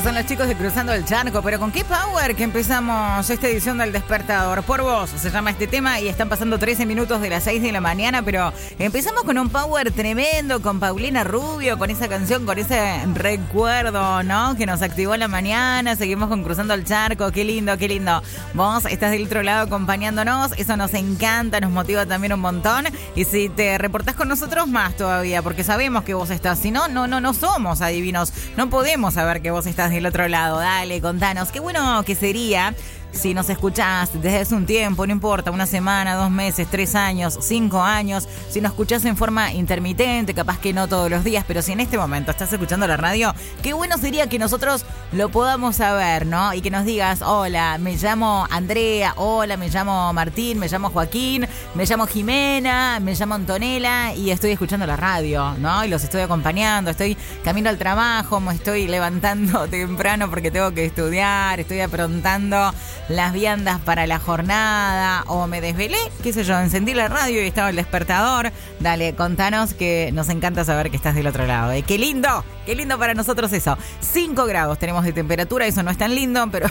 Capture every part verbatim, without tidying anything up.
Ellos son los chicos de Cruzando el Charco, pero con qué power que empezamos esta edición del Despertador. Por vos se llama este tema y están pasando trece minutos de las seis de la mañana, pero empezamos con un power tremendo, con Paulina Rubio, con esa canción, con ese recuerdo, ¿no? Que nos activó la mañana. Seguimos con Cruzando el Charco, qué lindo, qué lindo. Vos estás del otro lado acompañándonos, eso nos encanta, nos motiva también un montón. Y si te reportás con nosotros, más todavía, porque sabemos que vos estás. Si no, no, no, no somos adivinos, no podemos saber que vos estás del otro lado. Dale, contanos, qué bueno que sería si nos escuchás desde hace un tiempo, no importa, una semana, dos meses, tres años, cinco años, si nos escuchás en forma intermitente, capaz que no todos los días, pero si en este momento estás escuchando la radio, qué bueno sería que nosotros lo podamos saber, ¿no? Y que nos digas, hola, me llamo Andrea, hola, me llamo Martín, me llamo Joaquín, me llamo Jimena, me llamo Antonella y estoy escuchando la radio, ¿no? Y los estoy acompañando, estoy camino al trabajo, me estoy levantando temprano porque tengo que estudiar, estoy aprontando las viandas para la jornada, o me desvelé, qué sé yo, encendí la radio y estaba el despertador. Dale, contanos, que nos encanta saber que estás del otro lado. ¿Eh? ¡Qué lindo! ¡Qué lindo para nosotros eso! cinco grados tenemos de temperatura, eso no es tan lindo, pero...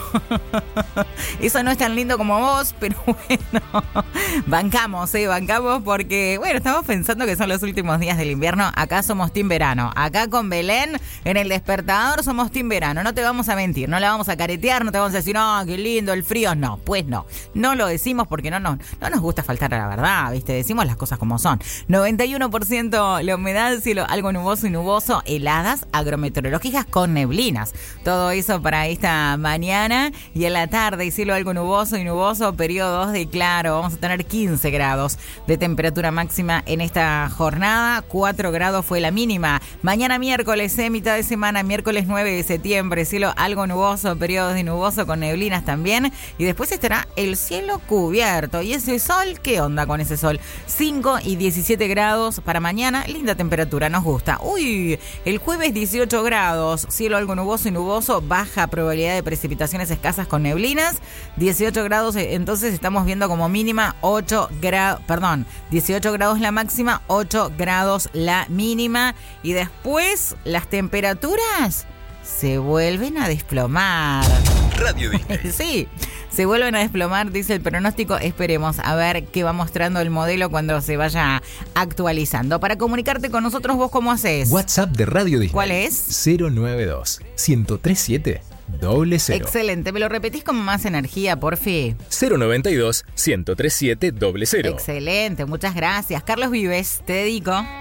eso no es tan lindo como vos, pero bueno, bancamos, ¿eh? Bancamos porque, bueno, estamos pensando que son los últimos días del invierno. Acá somos team verano. Acá con Belén, en el despertador, somos team verano. No te vamos a mentir, no la vamos a caretear, no te vamos a decir, no, qué lindo el frío. No, pues no. No lo decimos porque no, no, no nos gusta faltar a la verdad, ¿viste? Decimos las cosas como son. noventa y uno por ciento la humedad, cielo algo nuboso y nuboso, heladas agrometeorológicas con neblinas. Todo eso para esta mañana y en la tarde, cielo algo nuboso y nuboso, periodos de claro. Vamos a tener quince grados de temperatura máxima en esta jornada. cuatro grados fue la mínima. Mañana miércoles, eh, mitad de semana, miércoles nueve de septiembre, cielo algo nuboso, periodos de nuboso con neblinas también. Y después estará el cielo cubierto. ¿Y ese sol? ¿Qué onda con ese sol? cinco y diecisiete grados para mañana. Linda temperatura, nos gusta. Uy, el jueves dieciocho grados. Cielo algo nuboso y nuboso. Baja probabilidad de precipitaciones escasas con neblinas. dieciocho grados, entonces estamos viendo como mínima ocho grados. Perdón, dieciocho grados la máxima, ocho grados la mínima. Y después las temperaturas se vuelven a desplomar. Radio Disney. Sí, se vuelven a desplomar, dice el pronóstico. Esperemos a ver qué va mostrando el modelo cuando se vaya actualizando. Para comunicarte con nosotros, ¿vos cómo haces? WhatsApp de Radio Disney. ¿Cuál es? cero nueve dos, uno cero tres siete, cero cero. Excelente, ¿me lo repetís con más energía, porfi? cero nueve dos, uno tres siete, cero cero. Excelente, muchas gracias. Carlos Vives, te dedico.